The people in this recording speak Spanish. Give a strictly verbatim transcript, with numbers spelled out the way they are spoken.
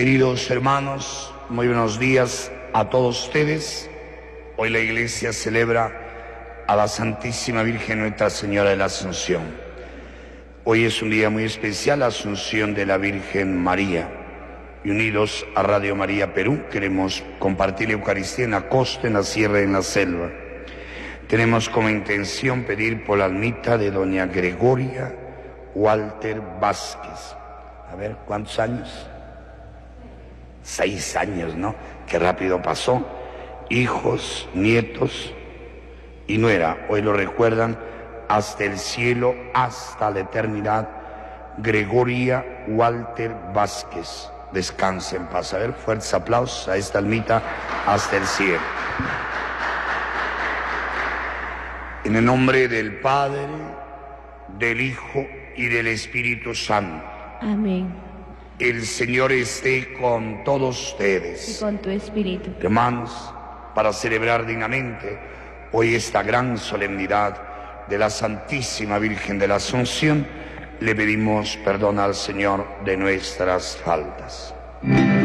Queridos hermanos, muy buenos días a todos ustedes. Hoy la Iglesia celebra a la Santísima Virgen Nuestra Señora de la Asunción. Hoy es un día muy especial, la Asunción de la Virgen María. Y unidos a Radio María Perú, queremos compartir la Eucaristía en la costa, en la sierra y en la selva. Tenemos como intención pedir por la almita de doña Gregoria Walter Vázquez. A ver, ¿cuántos años? Seis años, ¿no? Qué rápido pasó. Hijos, nietos y nuera. Hoy lo recuerdan hasta el cielo, hasta la eternidad. Gregoria Walter Vázquez. Descanse en paz. A ver, fuertes aplausos a esta almita hasta el cielo. En el nombre del Padre, del Hijo y del Espíritu Santo. Amén. El Señor esté con todos ustedes. Y con tu espíritu. Hermanos, para celebrar dignamente hoy esta gran solemnidad de la Santísima Virgen de la Asunción, le pedimos perdón al Señor de nuestras faltas.